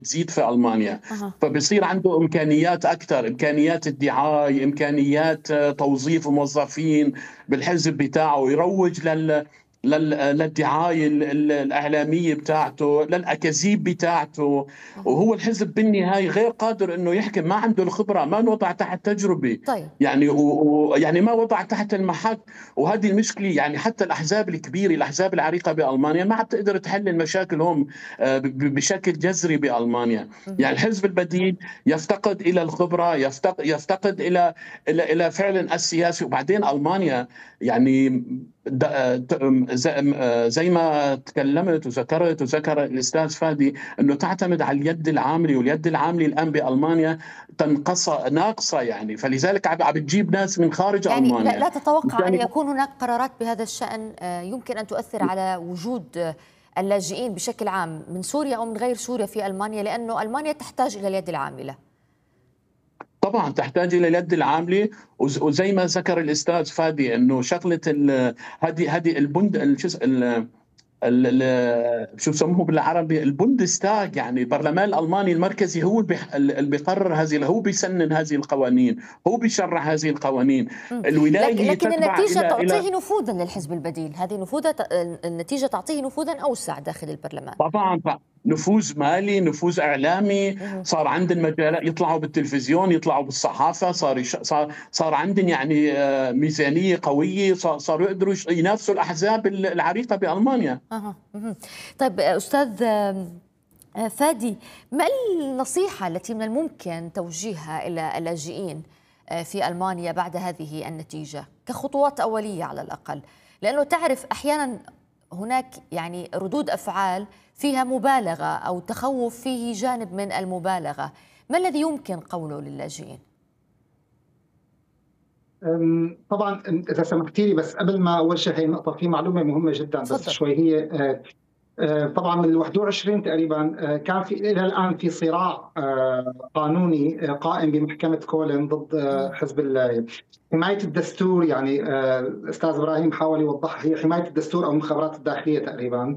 تزيد في ألمانيا. أها. فبصير عنده إمكانيات أكثر، إمكانيات الدعاية، إمكانيات توظيف موظفين بالحزب بتاعه، يروج للدعاية الإعلامية بتاعته، للأكاذيب بتاعته. أها. وهو الحزب بالنهاية غير قادر إنه يحكم، ما عنده الخبرة، ما وضع تحت تجربة، طيب. يعني يعني ما وضع تحت المحك. وهذه المشكلة، يعني حتى الأحزاب الكبيرة، الأحزاب العريقة بألمانيا ما عم تقدر تحل المشاكل هم بشكل جذري بألمانيا. مهم. يعني الحزب البديل يفتقد إلى الخبرة، يفتقد إلى فعلا السياسي. وبعدين ألمانيا يعني زي ما تكلمت وذكرت وذكر الأستاذ فادي أنه تعتمد على اليد العاملة، واليد العاملة الآن بألمانيا ناقصة يعني. فلذلك عم بتجيب ناس من خارج يعني ألمانيا. لا تتوقع أن يعني يكون هناك قرارات بهذا الشأن يمكن أن تؤثر على وجود اللاجئين بشكل عام من سوريا أو من غير سوريا في ألمانيا، لأنه ألمانيا تحتاج إلى اليد العاملة؟ طبعا تحتاج الى اليد العامله. وزي ما ذكر الاستاذ فادي انه شغله هذه البند شو بسموه بالعربي، البوندستاغ، يعني البرلمان الالماني المركزي، هو اللي بيقرر هذه، هو بيسنن هذه القوانين، هو بيشرع هذه القوانين. الولايه هي لكن تتبع النتيجة الى تعطيه نفوذا للحزب البديل، هذه النتيجة تعطيه نفوذا أوسع داخل البرلمان. طبعا نفوذ مالي، نفوذ اعلامي. مهم. صار عندهم مجال يطلعوا بالتلفزيون، يطلعوا بالصحافه. صار عندهم يعني ميزانيه قويه. صاروا يقدروا ينافسوا الاحزاب العريقه بالمانيا. أها. مهم. طيب أستاذ فادي، ما النصيحة التي من الممكن توجيهها إلى اللاجئين في ألمانيا بعد هذه النتيجة كخطوات أولية على الأقل؟ لأنه تعرف أحيانا هناك يعني ردود أفعال فيها مبالغة أو تخوف فيه جانب من المبالغة. ما الذي يمكن قوله للاجئين؟ طبعا اذا سمحتي لي، بس قبل ما اوجه هي النقطه، في معلومه مهمه جدا بس تفضل. شوي. هي طبعا من ال 21 تقريبا كان في الى الان في صراع قانوني قائم بمحكمه كولن ضد حزب حمايه الدستور. يعني الاستاذ ابراهيم حاول يوضحها. هي حمايه الدستور او المخابرات الداخليه تقريبا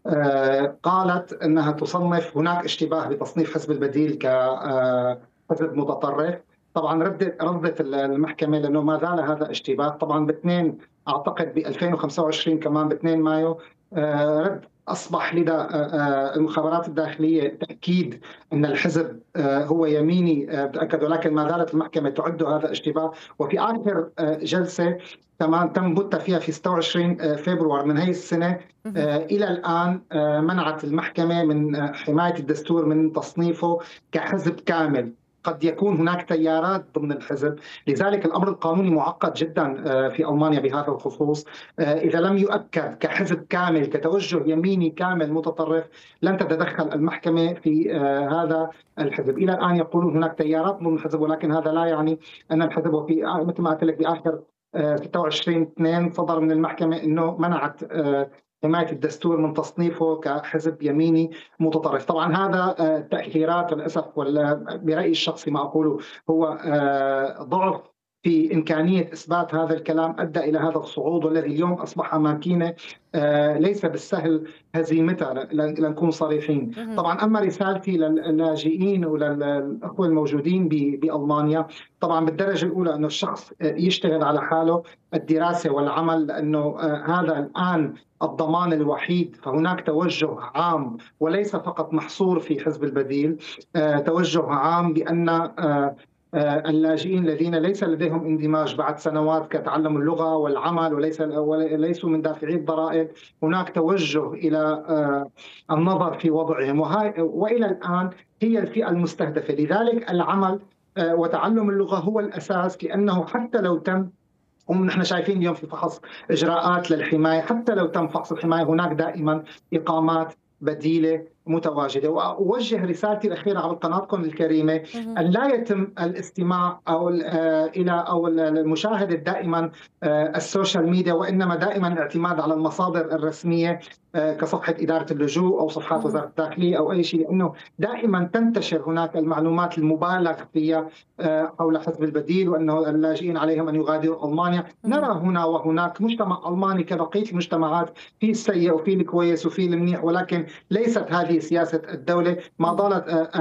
قالت انها تصنف هناك اشتباه بتصنيف حزب البديل كحزب متطرف. طبعا ردت المحكمه لانه ما زال هذا اشتباه. طبعا باثنين، اعتقد ب 2025 كمان ب 2 مايو رد أصبح لدى المخابرات الداخلية تأكيد أن الحزب هو يميني تأكد، ولكن ما زالت المحكمة تعد هذا اشتباه. وفي آخر جلسة كمان تم بتة فيها في 26 فبراير من هذه السنة إلى الآن منعت المحكمة من حماية الدستور من تصنيفه كحزب كامل. قد يكون هناك تيارات ضمن الحزب، لذلك الأمر القانوني معقد جدا في ألمانيا بهذا الخصوص. إذا لم يؤكد كحزب كامل، كتوجه يميني كامل متطرف، لن تتدخل المحكمة في هذا الحزب. إلى الآن يقولون هناك تيارات ضمن الحزب، ولكن هذا لا يعني أن الحزب. وفي مثل ما قلت لك بآخر 26/2 صدر من المحكمة أنه منعت حماية الدستور من تصنيفه كحزب يميني متطرف. طبعا هذا تأخيرات للأسف، برأيي الشخصي ما أقوله هو ضعف في إمكانية إثبات هذا الكلام أدى إلى هذا الصعود، والذي اليوم أصبح ماكينة ليس بالسهل هزيمتها، لنكون صريحين. طبعا أما رسالتي للاجئين وللأخوة الموجودين بألمانيا، طبعا بالدرجة الأولى أنه الشخص يشتغل على حاله، الدراسة والعمل، لأنه هذا الآن الضمان الوحيد. فهناك توجه عام وليس فقط محصور في حزب البديل، توجه عام بأن اللاجئين الذين ليس لديهم اندماج بعد سنوات كتعلم اللغة والعمل وليسوا من دافعي الضرائب، هناك توجه إلى النظر في وضعهم، وإلى الآن هي الفئة المستهدفة. لذلك العمل وتعلم اللغة هو الأساس، لأنه حتى لو تم، ونحن شايفين اليوم في فحص إجراءات للحماية، حتى لو تم فحص الحماية هناك دائما إقامات بديلة متواجدة. وأوجه رسالتي الأخيرة على قناتكم الكريمة أن لا يتم الاستماع أو المشاهدة دائما السوشيال ميديا، وإنما دائما الاعتماد على المصادر الرسمية كصفحة إدارة اللجوء أو صفحات وزارة الداخلية أو أي شيء، لأنه دائما تنتشر هناك المعلومات المبالغ فيها حول حزب البديل، وأنه اللاجئين عليهم أن يغادروا ألمانيا. نرى هنا وهناك مجتمع ألماني كبقية المجتمعات، في السيء وفي الكويس وفي المنيح، ولكن ليست هذه هذه سياسة الدولة ما ضالت